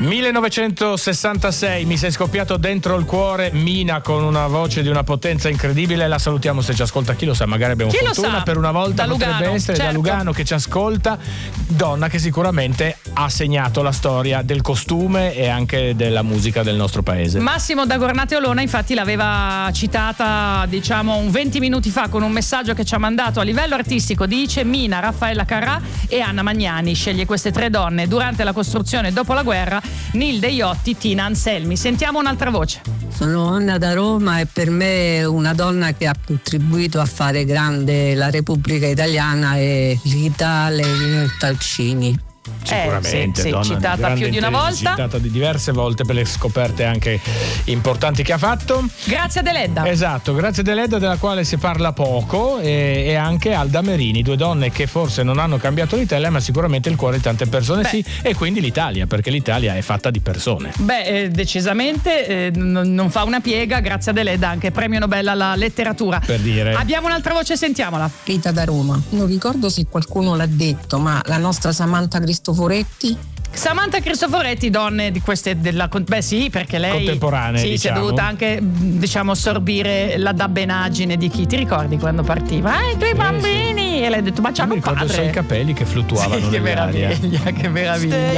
1966, mi sei scoppiato dentro il cuore, Mina, con una voce di una potenza incredibile. La salutiamo se ci ascolta, chi lo sa, magari abbiamo chi fortuna per una volta, da potrebbe Lugano, essere certo. Da Lugano che ci ascolta, donna che sicuramente ha segnato la storia del costume e anche della musica del nostro paese. Massimo da Gornate Olona infatti l'aveva citata, diciamo, un 20 minuti fa con un messaggio che ci ha mandato. A livello artistico dice: Mina, Raffaella Carrà e Anna Magnani. Sceglie queste tre donne durante la costruzione e dopo la guerra. Nilde Iotti, Tina Anselmi. Sentiamo un'altra voce. Sono Anna da Roma e per me una donna che ha contribuito a fare grande la Repubblica Italiana è Rita Levi Talcini. Sicuramente, sì, citata più di una volta, citata di diverse volte per le scoperte anche importanti che ha fatto. Grazie Deledda. Esatto, grazie Deledda, della quale si parla poco, e anche Alda Merini, due donne che forse non hanno cambiato l'Italia, ma sicuramente il cuore di tante persone sì, e quindi l'Italia, perché l'Italia è fatta di persone. Decisamente non fa una piega. Grazie a Deledda, anche premio Nobel alla letteratura. Per dire. Abbiamo un'altra voce, sentiamola. Rita da Roma. Non ricordo se qualcuno l'ha detto, ma la nostra Samantha Cristoforetti. Samantha Cristoforetti, donne di queste sì, perché lei contemporanee, sì, diciamo. si è dovuta anche, diciamo, assorbire la dabbenaggine di chi. Ti ricordi quando partiva? I tuoi bambini! E lei ha detto: ma c'hanno Mi ricordo padre. i suoi capelli che fluttuavano Sì, che nell'aria. meraviglia, che meraviglia.